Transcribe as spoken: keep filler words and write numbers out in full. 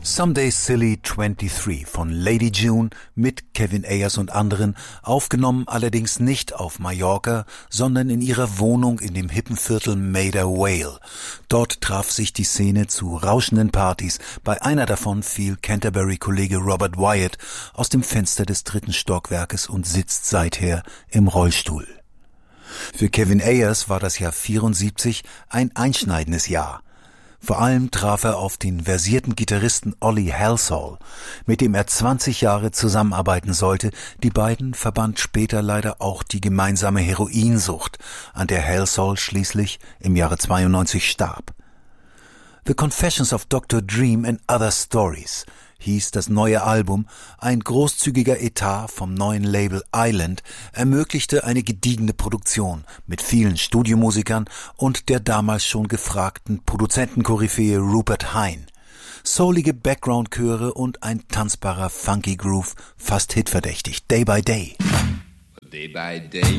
Someday Silly dreiundzwanzig von Lady June mit Kevin Ayers und anderen, aufgenommen allerdings nicht auf Mallorca, sondern in ihrer Wohnung in dem hippen Viertel Maida Vale. Dort traf sich die Szene zu rauschenden Partys. Bei einer davon fiel Canterbury-Kollege Robert Wyatt aus dem Fenster des dritten Stockwerkes und sitzt seither im Rollstuhl. Für Kevin Ayers war das Jahr vierundsiebzig ein einschneidendes Jahr. Vor allem traf er auf den versierten Gitarristen Ollie Halsall, mit dem er zwanzig Jahre zusammenarbeiten sollte. Die beiden verband später leider auch die gemeinsame Heroinsucht, an der Halsall schließlich im Jahre zweiundneunzig starb. The Confessions of Doctor Dream and Other Stories hieß das neue Album. Ein großzügiger Etat vom neuen Label Island ermöglichte eine gediegene Produktion mit vielen Studiomusikern und der damals schon gefragten Produzentenkoryphäe Rupert Hine. Soulige Background-Chöre und ein tanzbarer Funky Groove, fast hitverdächtig. Day by Day. Day by day.